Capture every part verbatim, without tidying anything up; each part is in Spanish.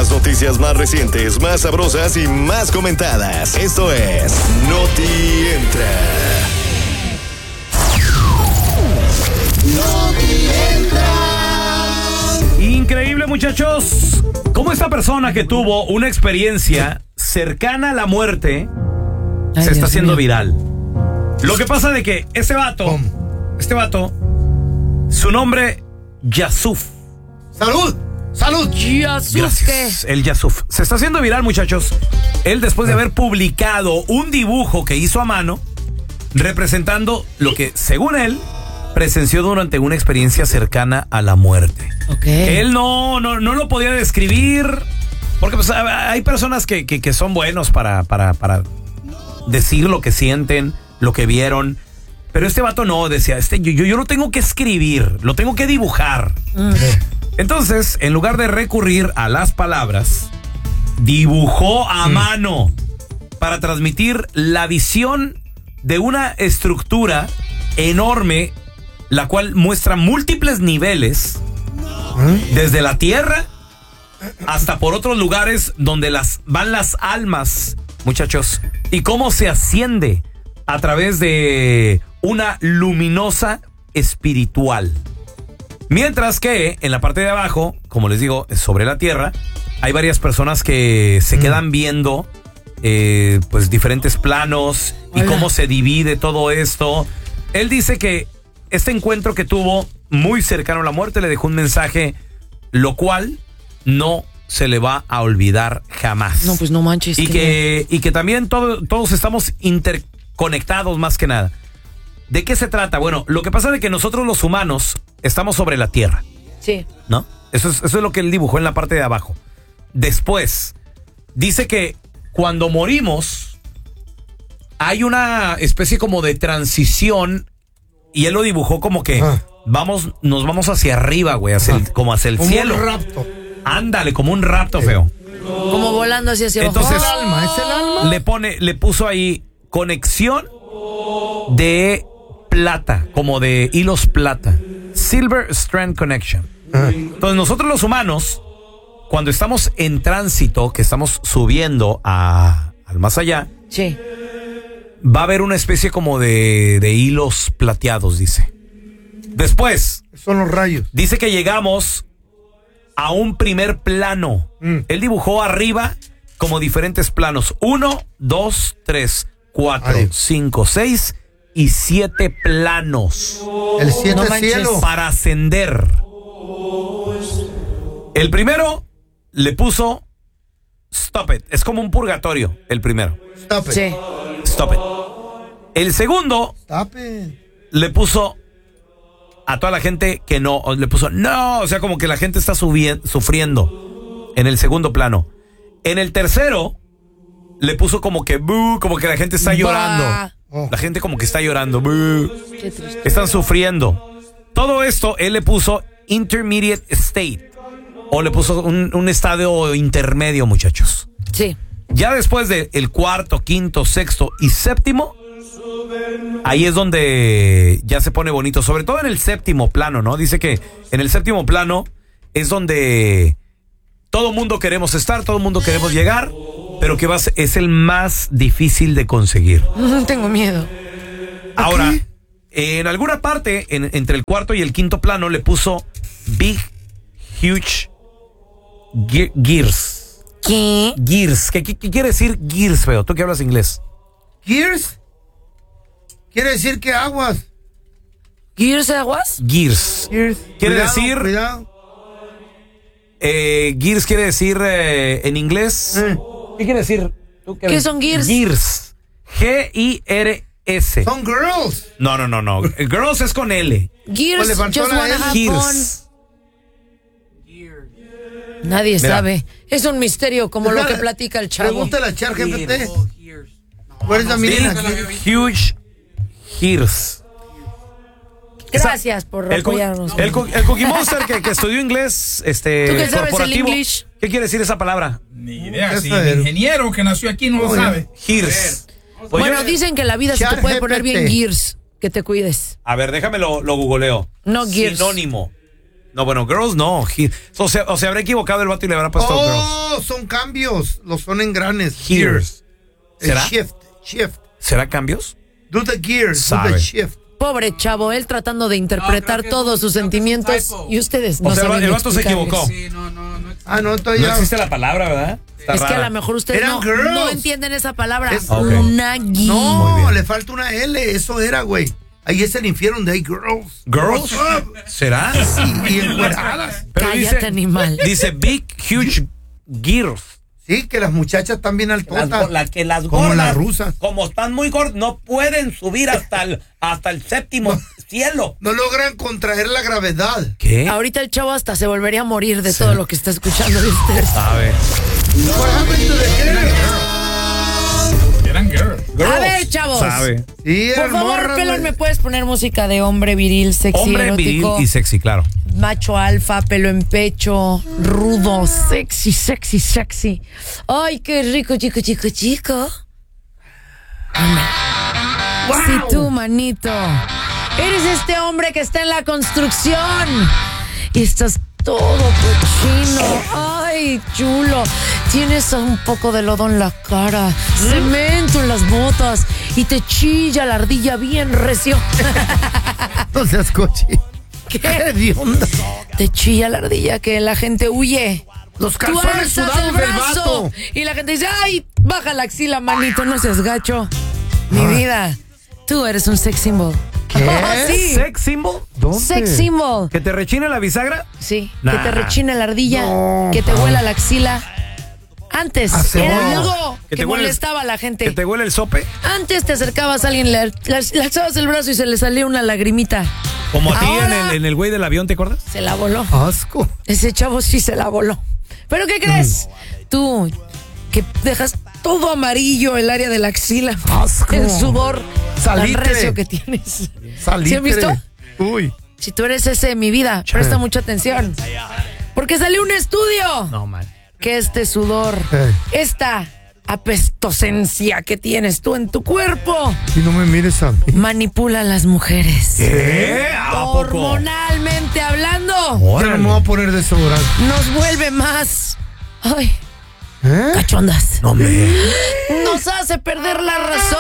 Las noticias más recientes, más sabrosas y más comentadas. Esto es Noti Entra. Noti Entra. Increíble, muchachos. Cómo esta persona que tuvo una experiencia cercana a la muerte Ay, se está Dios haciendo mío. viral. Lo que pasa de que este vato, ¿Cómo? este vato, su nombre, Yasuf. ¡Salud! ¡Salud! Yasuf. Gracias. El Yasuf. Se está haciendo viral, muchachos. Él, después de haber publicado un dibujo que hizo a mano, representando lo que, según él, presenció durante una experiencia cercana a la muerte. Okay. Él no, no, no lo podía describir, porque pues, hay personas que, que, que son buenos para, para, para decir lo que sienten, lo que vieron. Pero este vato no, decía, este, yo, yo, yo lo tengo que escribir, lo tengo que dibujar. Mm. Entonces, en lugar de recurrir a las palabras, dibujó a mm. mano para transmitir la visión de una estructura enorme, la cual muestra múltiples niveles, ¿Mm? desde la tierra hasta por otros lugares donde las, van las almas, muchachos, y cómo se asciende a través de una luminosa espiritual. Mientras que en la parte de abajo, como les digo, sobre la tierra, hay varias personas que se mm. quedan viendo eh, pues diferentes planos y Hola. cómo se divide todo esto. Él dice que este encuentro que tuvo muy cercano a la muerte le dejó un mensaje, lo cual no se le va a olvidar jamás. No, pues no manches. Y que, y que también todo, todos estamos interconectados más que nada. ¿De qué se trata? Bueno, lo que pasa es que nosotros los humanos estamos sobre la tierra. Sí. ¿No? Eso es, eso es lo que él dibujó en la parte de abajo. Después, dice que cuando morimos hay una especie como de transición, y él lo dibujó como que ah. vamos, nos vamos hacia arriba, güey, hacia el, como hacia el como cielo. Un rapto. Ándale, como un rapto, sí. feo. Como volando hacia hacia abajo. Entonces, ¿es el alma? ¿Es el alma? Le pone, le puso ahí conexión de plata, como de hilos plata. Silver Strand Connection. Ah. Entonces, nosotros los humanos, cuando estamos en tránsito, que estamos subiendo a, al más allá, sí. va a haber una especie como de, de hilos plateados, dice. Después, son los rayos. Dice que llegamos a un primer plano. Mm. Él dibujó arriba como diferentes planos. Uno, dos, tres, cuatro, Ay. cinco, seis y siete planos. El siete no cielo. Para ascender. El primero le puso Stop It. Es como un purgatorio, el primero. Stop It. Sí. Stop It. El segundo Stop it. le puso a toda la gente que no, le puso no, o sea, como que la gente está subi- sufriendo en el segundo plano. En el tercero le puso como que boo, como que la gente está llorando. Oh. La gente como que está llorando. Boo. Qué triste. Están sufriendo. Todo esto él le puso intermediate state, o le puso un, un estadio intermedio, muchachos. Sí. Ya después del de cuarto, quinto, sexto y séptimo, ahí es donde ya se pone bonito, sobre todo en el séptimo plano, ¿no? Dice que en el séptimo plano es donde todo mundo queremos estar, todo mundo queremos llegar, pero que va a ser, es el más difícil de conseguir. Tengo miedo. Ahora, en alguna parte, en, entre el cuarto y el quinto plano, le puso Big, Huge ge- Gears. ¿Qué? Gears. ¿Qué, qué, qué quiere decir Gears, feo? ¿Tú que hablas inglés? ¿Gears? Quiere decir que aguas. ¿Gears aguas? Gears. Gears. Quiere Cuidado, decir... Cuidado. Eh, gears quiere decir eh, en inglés... Eh. ¿Qué quiere decir? ¿Tú qué, ¿Qué son gears? Gears. G I R S. Son girls. No, no, no, no. Girls es con L. Gears, pues just wanna have Gears. fun. Nadie Mira. sabe. Es un misterio como Mira, lo que platica el chavo. Pregúntale a ChatGPT. ¿Cuál es la mina? Huge Gears. Gracias por el, apoyarnos. El, el, el Cookie Monster que, que estudió inglés este, ¿Tú qué sabes corporativo. el English? ¿Qué quiere decir esa palabra? Ni idea. Si el ingeniero que nació aquí no lo sabe. Gears. Pues bueno, yo, dicen que la vida se te puede poner bien gears. Que te cuides. A ver, déjame lo, lo googleo. No gears. Sinónimo. No, bueno, girls no. He, o, sea, o se habrá equivocado el vato y le habrá puesto girls. Oh, son cambios. Los son engranes. Gears. El ¿Será? shift, shift. ¿Será cambios? Do the gears, Sabe. do the shift. Pobre chavo, él tratando de interpretar No, todos sus sentimientos y ustedes no O sea, el, saben el vato se explicarles. equivocó. Sí, no, no, no. Ah, no, No todavía. existe la palabra, ¿verdad? Está Es que a rara. lo mejor ustedes Eran no, girls. no entienden esa palabra. Es- Ok. Unagi. No, le falta una L. Eso era, güey. Ahí es el infierno de hay girls. ¿Girls? ¿Será? Y, y encueradas. Pero Cállate, dice, animal. Dice big, huge gears. Sí, que las muchachas están bien altotas. Las, las que las Como gordas, las rusas. como están muy gordas, no pueden subir hasta el, hasta el séptimo cielo. No logran contraer la gravedad. ¿Qué? Ahorita el chavo hasta se volvería a morir de todo lo que está escuchando de ustedes. Sabe. What happened to the girls? Eran girls. A ver, chavos. Sabe. Sí, Por eran favor, morras, Pelón, güey. ¿me puedes poner música de hombre viril, sexy, Hombre viril erótico? y sexy, claro. Macho alfa, pelo en pecho, rudo, sexy, sexy, sexy. Ay, qué rico, chico, chico, chico. Si tú, manito, eres este hombre que está en la construcción y estás todo cochino. Ay, chulo. Tienes un poco de lodo en la cara, cemento en las botas y te chilla la ardilla bien recio. No seas coche. ¿Qué? ¿Qué onda? Te chilla la ardilla que la gente huye. Los Tú calzones alzas sudados el del brazo vato. y la gente dice, ay, baja la axila, manito, no seas gacho. Mi Ah. vida, tú eres un sex symbol. ¿Qué? Oh, sí. ¿Sex symbol? ¿Dónde? Sex symbol. ¿Que te rechine la bisagra? Sí, Nah. que te rechine la ardilla, No, que te pa. huela la axila. Antes A cebolla. era algo Que que, te huele el- molestaba a la gente. ¿Que te huele el sope? Antes te acercabas a alguien, le, le, le alzabas el brazo y se le salía una lagrimita. Como a ti en Ahora- el, en el güey del avión, ¿te acuerdas? Se la voló. Asco. Ese chavo sí se la voló. ¿Pero qué crees? Tú, que dejas todo amarillo el área de la axila. Asco. El sudor Salitre. tan recio que tienes. Salitre. ¿Sí han visto? Uy. Si tú eres ese, mi vida, presta mucha atención. Porque salió un estudio No, man. que este sudor, Eh. esta apestosencia que tienes tú en tu cuerpo, Y no me mires a mí. manipula a las mujeres. ¿Qué? ¿A poco? Hormonalmente hablando, Ya no me voy a poner desodorante. nos vuelve más, ay, ¿Eh? cachondas. No, me. Nos hace perder la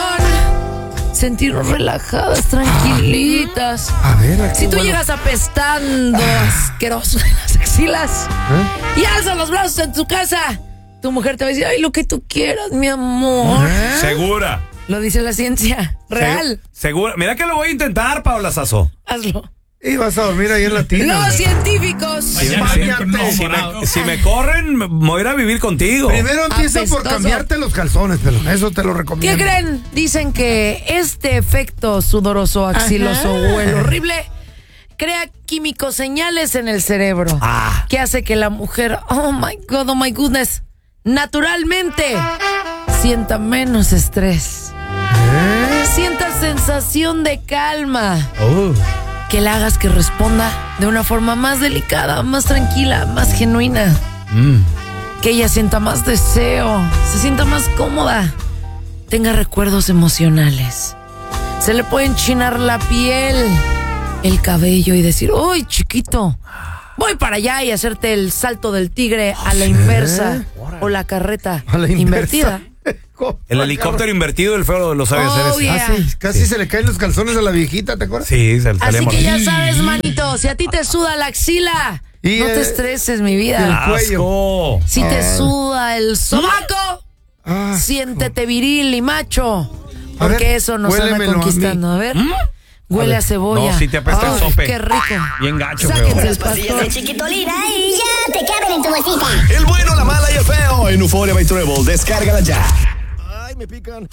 razón, sentirnos relajadas, tranquilitas. A ver, aquí. Si tú huele- llegas apestando asqueroso en las axilas ¿Eh? y alzas los brazos en tu casa, tu mujer te va a decir, ay, lo que tú quieras, mi amor. ¿Eh? Segura. Lo dice la ciencia, real. Segu- Segura. Mira que lo voy a intentar, Paula Sazo. Hazlo. Y vas a dormir ahí en la tina. Los científicos. Mañana Váyate. vienen con un nuevo Si morado. me, si me corren, me voy a ir a vivir contigo. Primero empieza por Apestoso. cambiarte los calzones, pero eso te lo ¿Qué recomiendo. creen? Dicen que este efecto sudoroso, axiloso o el horrible crea químicos señales en el cerebro Ah. que hace que la mujer, oh my God, oh my goodness, naturalmente sienta menos estrés, ¿Eh? sienta sensación de calma, Oh. que la hagas que responda de una forma más delicada, más tranquila, más genuina, Mm. que ella sienta más deseo, se sienta más cómoda, tenga recuerdos emocionales, se le puede enchinar la piel, el cabello y decir, ¡uy, chiquito! Voy para allá y hacerte el salto del tigre a la inversa o la carreta A la invertida. inversa. El helicóptero invertido, el feo lo sabe Oh, hacer. ese. yeah. Ah, sí, casi se le caen los calzones a la viejita, ¿te acuerdas? Sí, se le salía Así que ya mordido. sabes, manito, si a ti te suda la axila, Y, no te eh, estreses, mi y el vida. Asco. Si te Ah. suda el sobaco, Ah, siéntete viril y macho, A porque ver, eso nos anda huélemelo a conquistando. A, ver, huele a, cebolla. No, sí te apesta el Ay, sope. qué rico. Bien gacho, Sáquense feo. el pastor. Chiquitolina y ya te caben en tu bolsita. El bueno, la mala y el feo en Euphoria by Treble. Descárgala ya. Ay, me pican.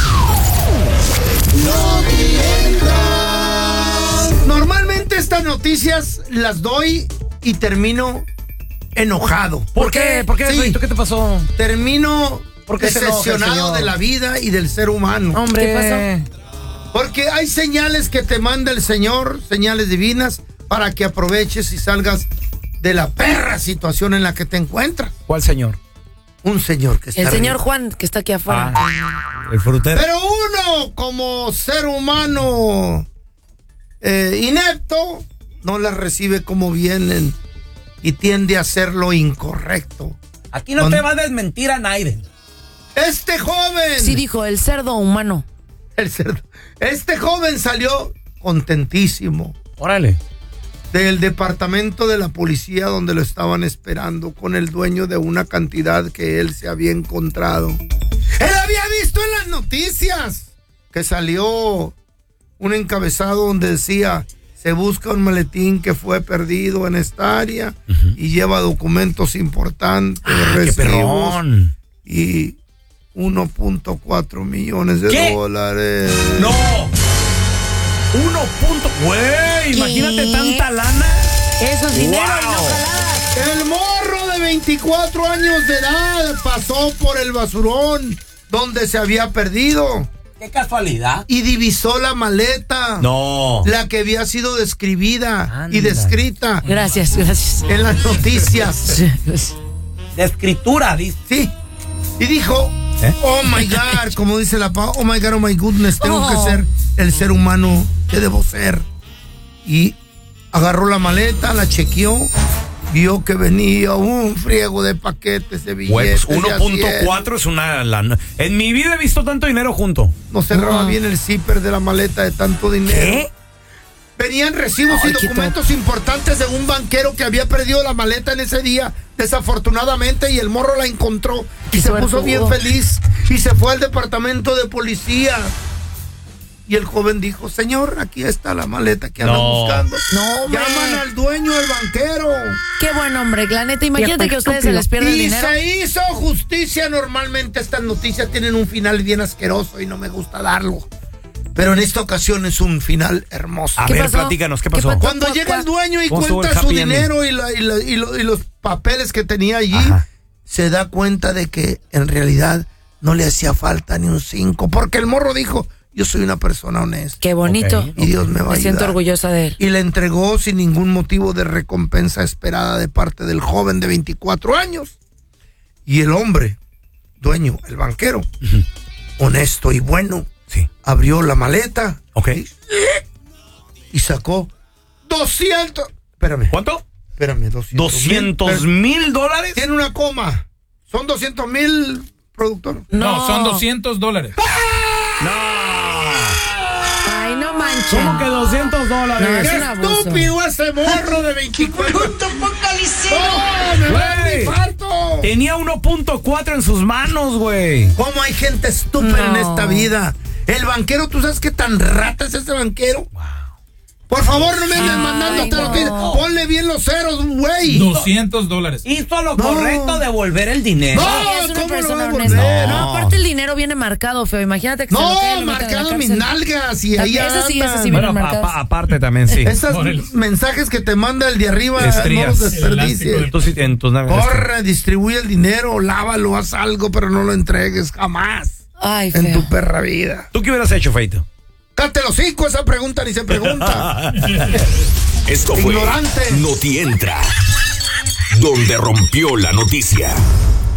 Normalmente estas noticias las doy y termino enojado. ¿Por qué? ¿Por qué, Sí, Feito? ¿Qué te pasó? termino ¿Por qué se enoja el decepcionado señor? de la vida y del ser humano. Hombre, ¿qué pasó? Porque hay señales que te manda el Señor, señales divinas, para que aproveches y salgas de la perra situación en la que te encuentras. ¿Cuál señor? Un señor que está El señor arriba. Juan, que está aquí afuera. Ah, el frutero. Pero uno, como ser humano eh, inepto, no las recibe como vienen y tiende a hacer lo incorrecto. Aquí no Con- te va a desmentir a nadie. Este joven, Sí dijo, el cerdo humano. el cerdo, este joven salió contentísimo Órale. del departamento de la policía donde lo estaban esperando con el dueño de una cantidad que él se había encontrado. Él había visto en las noticias que salió un encabezado donde decía: se busca un maletín que fue perdido en esta área y lleva documentos importantes, ¡Qué recibos perrón! y uno punto cuatro millones de ¿Qué? dólares. ¡No! Uno punto... Güey, imagínate ¿Qué? tanta lana. Eso es dinero y no Wow. jalada. El morro de veinticuatro años de edad pasó por el basurón donde se había perdido ¡Qué casualidad! y divisó la maleta. No. La que había sido describida y Ándale. descrita Gracias, gracias. en las noticias. De escritura, dice. Sí. Y dijo: ¿Eh? oh my God, como dice la pa, oh my God, oh my goodness, tengo Oh. que ser el ser humano que debo ser. Y agarró la maleta, la chequeó, vio que venía un friego de paquetes de Güey, billetes. pues de uno punto a cien. cuatro es una lana. En mi vida he visto tanto dinero junto. No cerraba Ah. bien el zipper de la maleta de tanto dinero. Venían recibos Ay, y qué documentos importantes de un banquero que había perdido la maleta en ese día, desafortunadamente, y el morro la encontró y Qué se puso suertudo. bien feliz y se fue al departamento de policía. Y el joven dijo: señor, aquí está la maleta que andan No. buscando. No, hombre. Llaman al dueño del banquero. Qué buen hombre, la neta. Imagínate que a ustedes se les pierde el Y dinero. se hizo justicia. Normalmente estas noticias tienen un final bien asqueroso y no me gusta darlo. Pero en esta ocasión es un final hermoso. A ¿Qué ver, pasó? platícanos, ¿qué ¿Qué pasó? pasó? Cuando ¿Cuál- llega cuál? el dueño y ¿Cómo estuvo cuenta el su happy ending? dinero y, la- y la- y lo- y los papeles que tenía allí, Ajá. se da cuenta de que en realidad no le hacía falta ni un cinco, porque el morro dijo: yo soy una persona honesta Qué bonito. Ok. y Dios me va a Me siento ayudar. orgullosa de él. Y le entregó sin ningún motivo de recompensa esperada de parte del joven de veinticuatro años. Y el hombre, dueño, el banquero, honesto y bueno, Sí. abrió la maleta Ok. y sacó doscientos. Espérame, ¿Cuánto? espérame, doscientos. ¿Doscientos mil. mil dólares? Tiene una coma. Son doscientos mil, productor. No, son doscientos dólares. Ay, no manches. ¿Cómo que doscientos No, dólares? es ¡Qué un abuso. estúpido ese morro de veinticuatro! ¡Oh, me va a dar un Güey. infarto! Tenía uno punto cuatro en sus manos, güey. ¿Cómo hay gente estúpida No. en esta vida? El banquero, ¿tú sabes qué tan rata es ese banquero? Por favor, no me andes Ay, mandando esta no. noticia. Ponle bien los ceros, güey. doscientos dólares. Hizo lo No. correcto de devolver el dinero. No. Es una ¿cómo lo persona va a honesta. volver? No, aparte el dinero viene marcado, feo. Imagínate que se lo quede y No, lo metan en la marcado mis cárcel. nalgas y ahí Ese sí, ese andan. sí Bueno, vienen a- marcados. a- aparte también, sí. Esos Morelos. mensajes que te manda el de arriba, Estrías. no los desperdicies. El Tú sí, en tus nalgas. Corre, distribuye el dinero, lávalo, haz algo, pero no lo entregues jamás Ay, en feo. tu perra vida. ¿Tú qué hubieras hecho, Feito? Cállate los hocico, esa pregunta ni se pregunta. Esto fue Ignorante. Noti Entra, donde rompió la noticia.